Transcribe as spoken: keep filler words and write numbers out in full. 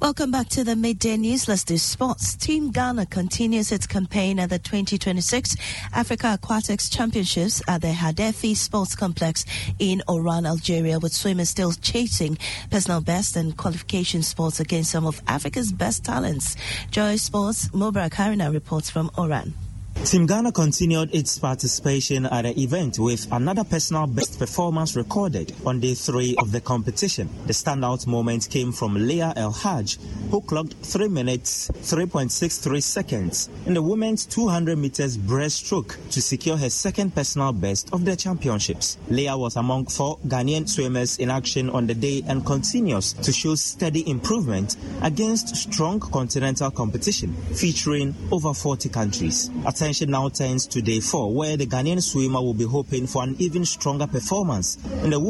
Welcome back to the Midday News. Let's do sports. Team Ghana continues its campaign at the twenty twenty-six Africa Aquatics Championships at the Hadefi Sports Complex in Oran, Algeria, with swimmers still chasing personal best and qualification sports against some of Africa's best talents. Joy Sports, Mubarak Harina reports from Oran. Team Ghana continued its participation at the event with another personal best performance recorded on day three of the competition. The standout moment came from Leah El Haj, who clocked three minutes, three point six three seconds in the women's two hundred meters breaststroke to secure her second personal best of the championships. Leah was among four Ghanaian swimmers in action on the day and continues to show steady improvement against strong continental competition featuring over forty countries. Attention now turns to day four, where the Ghanaian swimmer will be hoping for an even stronger performance in the